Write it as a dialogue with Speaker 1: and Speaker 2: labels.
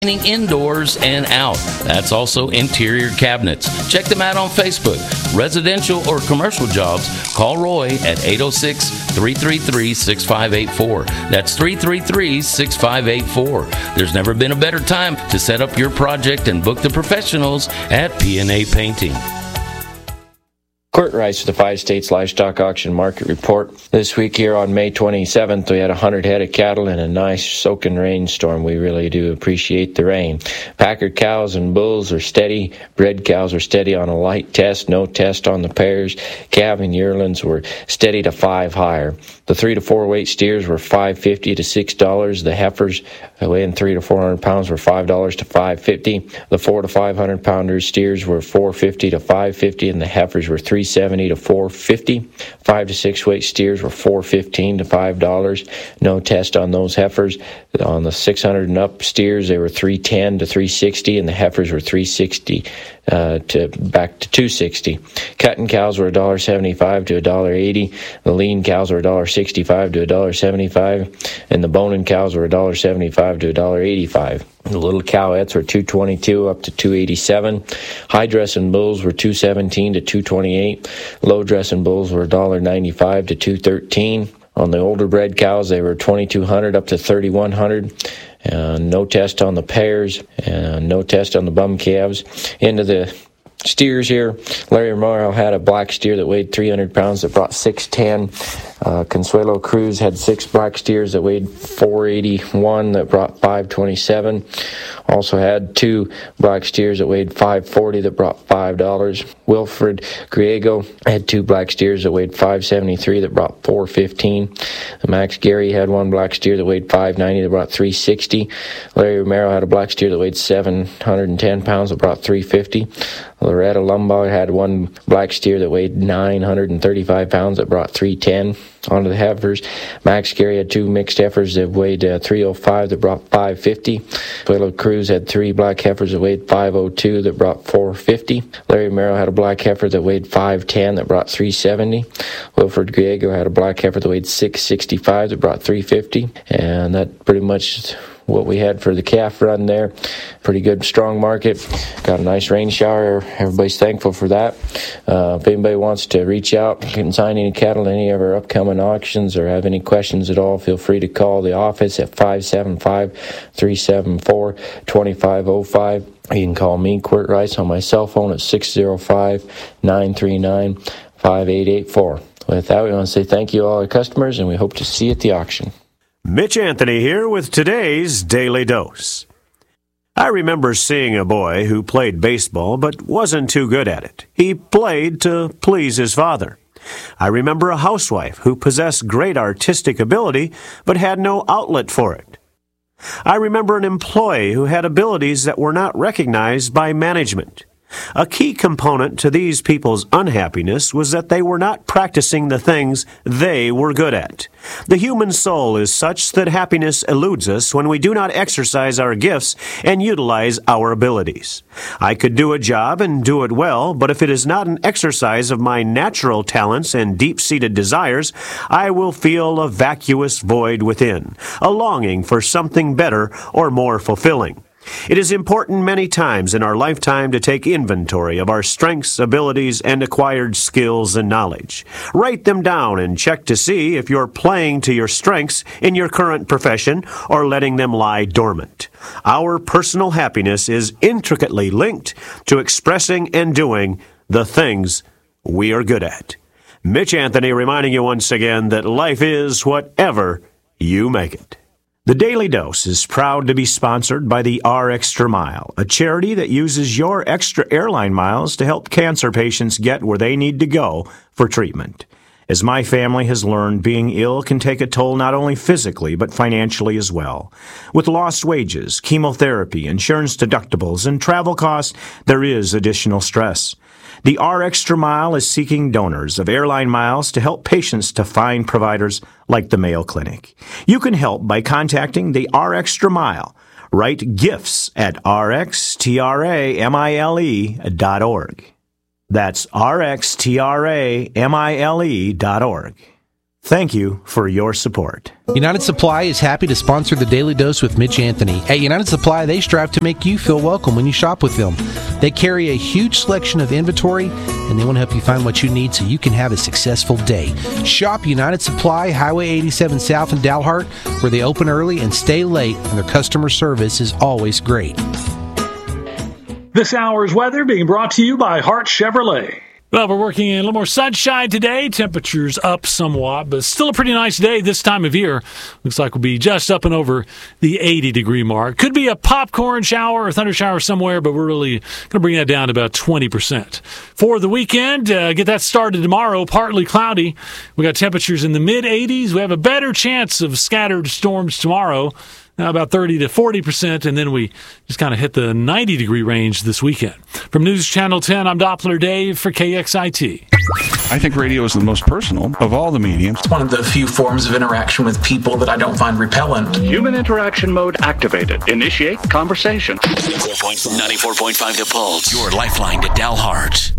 Speaker 1: Indoors and out. That's also interior cabinets. Check them out on Facebook. Residential or commercial jobs, call Roy at 806-333-6584. That's 333-6584. There's never been a better time to set up your project and book the professionals at P&A Painting.
Speaker 2: Kurt Rice with the 5 States Livestock Auction Market Report. This week here on May 27th, we had 100 head of cattle in a nice soaking rainstorm. We really do appreciate the rain. Packer cows and bulls are steady. Bred cows are steady on a light test, no test on the pairs. Calving yearlings were steady to 5 higher. The 3 to 4 weight steers were $5.50 to $6. The heifers weighing 300 to 400 pounds were $5 to $5.50. The 4 to 500 pounder steers were $4.50 to $5.50, and the heifers were $3.70 to $4.50. 5 to 6 weight steers were $4.15 to $5. No test on those heifers. On the 600 and up steers, they were $3.10 to $3.60, and the heifers were $3.60 to back to $2.60. Cutting cows were $1.75 to $1.80. The lean cows were $1.65 to $1.75, and the boning cows were $1.75 to $1.85. The little cowettes were $2.22 up to $2.87. High dressing bulls were $2.17 to $2.28. Low dressing bulls were $1.95 to $2.13. On the older bred cows, they were $2,200 up to $3,100. No test on the pairs, no test on the bum calves. Into the steers here, Larry Morrow had a black steer that weighed 300 pounds that brought $6.10. Consuelo Cruz had 6 black steers that weighed $4.81 that brought $5.27. Also had 2 black steers that weighed $5.40 that brought $5. Wilfred Griego had 2 black steers that weighed $5.73 that brought $4.15. Max Gary had 1 black steer that weighed $5.90 that brought $3.60. Larry Romero had a black steer that weighed 710 pounds that brought $3.50. Loretta Lombard had 1 black steer that weighed 935 pounds that brought $3.10. On to the heifers. Max Gary had 2 mixed heifers that weighed 305 that brought $5.50. Consuelo Cruz had 3 black heifers that weighed 502 that brought $4.50. Larry Merrill had a black heifer that weighed 510 that brought $3.70. Wilfred Griego had a black heifer that weighed 665 that brought $3.50. And that pretty much what we had for the calf run there. Pretty good, strong market. Got a nice rain shower. Everybody's thankful for that. If anybody wants to reach out, can sign any cattle in any of our upcoming auctions or have any questions at all, feel free to call the office at 575-374-2505. You can call me, Quirt Rice, on my cell phone at 605-939-5884. With that, we want to say thank you to all our customers, and we hope to see you at the auction.
Speaker 3: Mitch Anthony here with today's Daily Dose. I remember seeing a boy who played baseball but wasn't too good at it. He played to please his father. I remember a housewife who possessed great artistic ability but had no outlet for it. I remember an employee who had abilities that were not recognized by management. A key component to these people's unhappiness was that they were not practicing the things they were good at. The human soul is such that happiness eludes us when we do not exercise our gifts and utilize our abilities. I could do a job and do it well, but if it is not an exercise of my natural talents and deep-seated desires, I will feel a vacuous void within, a longing for something better or more fulfilling. It is important many times in our lifetime to take inventory of our strengths, abilities, and acquired skills and knowledge. Write them down and check to see if you're playing to your strengths in your current profession or letting them lie dormant. Our personal happiness is intricately linked to expressing and doing the things we are good at. Mitch Anthony reminding you once again that life is whatever you make it. The Daily Dose is proud to be sponsored by the R-Extra Mile, a charity that uses your extra airline miles to help cancer patients get where they need to go for treatment. As my family has learned, being ill can take a toll not only physically but financially as well. With lost wages, chemotherapy, insurance deductibles, and travel costs, there is additional stress. The R-Extra Mile is seeking donors of airline miles to help patients to find providers like the Mayo Clinic. You can help by contacting the R-Extra Mile. Write gifts at rxtramile.org. That's rxtramile.org. Thank you for your support.
Speaker 4: United Supply is happy to sponsor the Daily Dose with Mitch Anthony. At United Supply, they strive to make you feel welcome when you shop with them. They carry a huge selection of inventory, and they want to help you find what you need so you can have a successful day. Shop United Supply, Highway 87 South in Dalhart, where they open early and stay late, and their customer service is always great.
Speaker 5: This hour's weather being brought to you by Hart Chevrolet. Well, we're working in a little more sunshine today. Temperatures up somewhat, but still a pretty nice day this time of year. Looks like we'll be just up and over the 80-degree mark. Could be a popcorn shower or thunder shower somewhere, but we're really going to bring that down to about 20%. For the weekend, get that started tomorrow. Partly cloudy. We got temperatures in the mid-80s. We have a better chance of scattered storms tomorrow. About 30 to 40%, and then we just kind of hit the 90-degree range this weekend. From News Channel 10, I'm Doppler Dave for KXIT.
Speaker 6: I think radio is the most personal of all the mediums.
Speaker 7: It's one of the few forms of interaction with people that I don't find repellent.
Speaker 8: Human interaction mode activated. Initiate conversation.
Speaker 9: 94.5 The Pulse, your lifeline to Dalhart.